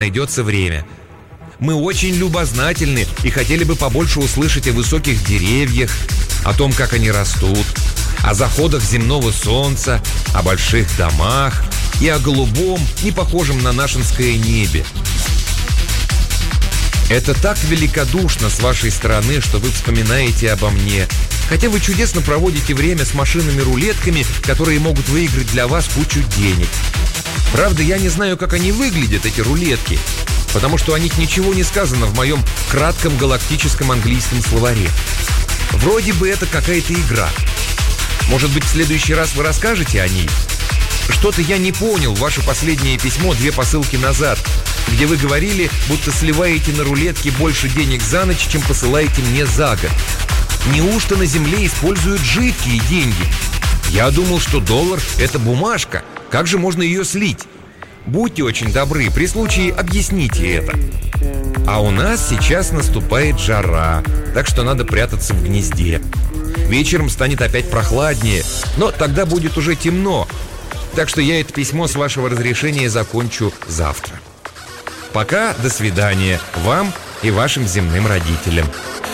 найдется время. Мы очень любознательны и хотели бы побольше услышать о высоких деревьях, о том, как они растут, о заходах земного солнца, о больших домах и о голубом, не похожем на нашинское небе. Это так великодушно с вашей стороны, что вы вспоминаете обо мне, хотя вы чудесно проводите время с машинами-рулетками, которые могут выиграть для вас кучу денег. Правда, я не знаю, как они выглядят, эти рулетки, потому что о них ничего не сказано в моем кратком галактическом английском словаре. Вроде бы это какая-то игра. Может быть, в следующий раз вы расскажете о ней? Что-то я не понял ваше последнее письмо 2 посылки назад, где вы говорили, будто сливаете на рулетке больше денег за ночь, чем посылаете мне за год. Неужто на Земле используют жидкие деньги? Я думал, что доллар – это бумажка. Как же можно ее слить? Будьте очень добры, при случае объясните это. А у нас сейчас наступает жара, так что надо прятаться в гнезде. Вечером станет опять прохладнее, но тогда будет уже темно. Так что я это письмо, с вашего разрешения, закончу завтра. Пока, до свидания вам и вашим земным родителям.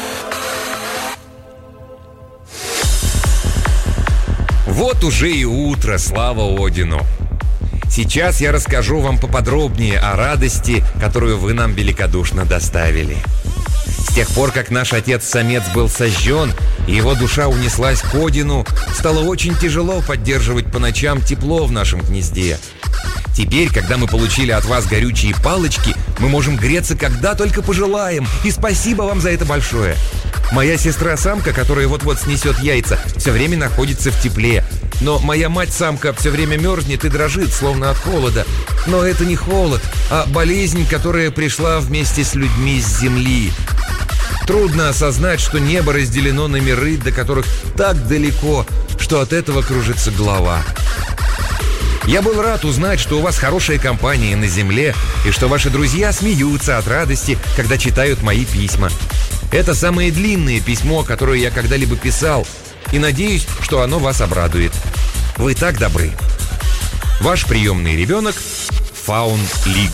Вот уже и утро, слава Одину. Сейчас я расскажу вам поподробнее о радости, которую вы нам великодушно доставили. С тех пор, как наш отец-самец был сожжен, и его душа унеслась к Одину, стало очень тяжело поддерживать по ночам тепло в нашем гнезде. Теперь, когда мы получили от вас горючие палочки, мы можем греться, когда только пожелаем, и спасибо вам за это большое. Моя сестра-самка, которая вот-вот снесет яйца, все время находится в тепле. Но моя мать-самка все время мерзнет и дрожит, словно от холода. Но это не холод, а болезнь, которая пришла вместе с людьми с земли. Трудно осознать, что небо разделено на миры, до которых так далеко, что от этого кружится голова. Я был рад узнать, что у вас хорошая компания на земле, и что ваши друзья смеются от радости, когда читают мои письма. Это самое длинное письмо, которое я когда-либо писал, и надеюсь, что оно вас обрадует. Вы так добры. Ваш приемный ребенок Фаун Лиг.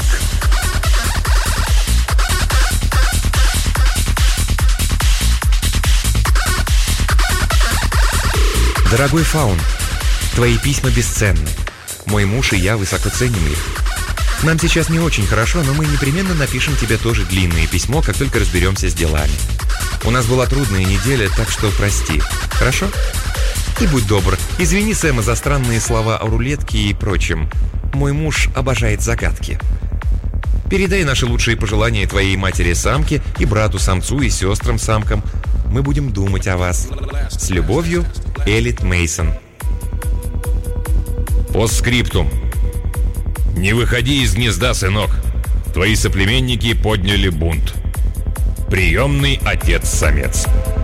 Дорогой Фаун, твои письма бесценны. Мой муж и я высоко ценим их. Нам сейчас не очень хорошо, но мы непременно напишем тебе тоже длинное письмо, как только разберемся с делами. У нас была трудная неделя, так что прости. Хорошо? И будь добр, извини Сэма за странные слова о рулетке и прочем. Мой муж обожает загадки. Передай наши лучшие пожелания твоей матери-самке и брату-самцу и сестрам-самкам. Мы будем думать о вас. С любовью, Элит Мейсон. Постскриптум. Не выходи из гнезда, сынок. Твои соплеменники подняли бунт. Приемный отец-самец.